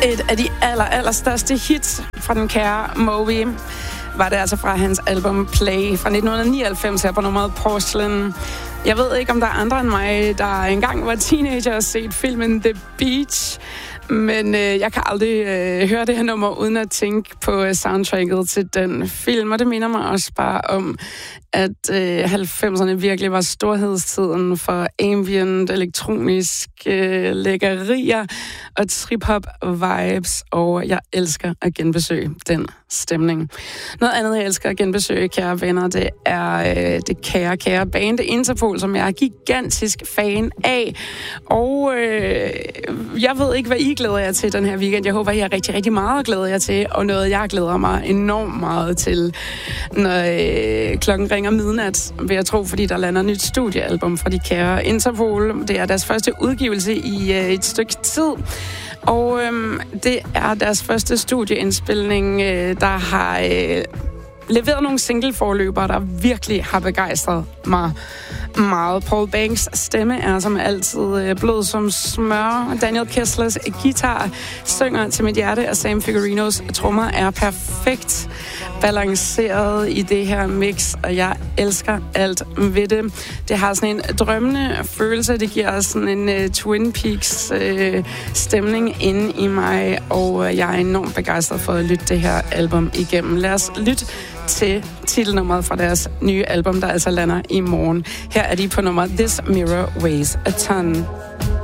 Et af de allerstørste hits fra den kære Moby var det altså fra hans album Play fra 1999 her på nummeret Porcelain. Jeg ved ikke, om der er andre end mig, der engang var teenager og set filmen The Beach, men jeg kan aldrig høre det her nummer uden at tænke på soundtracket til den film, og det minder mig også bare om, at 90'erne virkelig var storhedstiden for ambient, elektronisk lækkerier og trip-hop vibes, og jeg elsker at genbesøge den stemning. Noget andet, jeg elsker at genbesøge, kære venner, det er det kære band Interpol, som jeg er gigantisk fan af, og jeg ved ikke, hvad I glæder jer til den her weekend. Jeg håber, I har rigtig, rigtig meget at glæde jer til, og noget, jeg glæder mig enormt meget til, når klokken ringer midnat, vil jeg tro, fordi der lander et nyt studiealbum fra de kære Interpol. Det er deres første udgivelse i et stykke tid, og det er deres første studieindspilning, der har leveret nogle singleforløbere, der virkelig har begejstret mig meget. Paul Banks' stemme er som altid blød som smør. Daniel Kesslers guitar synger til mit hjerte, og Sam Figurinos trommer er perfekt balanceret i det her mix, og jeg elsker alt ved det. Det har sådan en drømmende følelse, det giver sådan en Twin Peaks stemning inde i mig, og jeg er enormt begejstret for at lytte det her album igennem. Lad os lytte til titelnummeret fra deres nye album, der altså lander i morgen. Her er de på nummer This Mirror Weighs a Ton.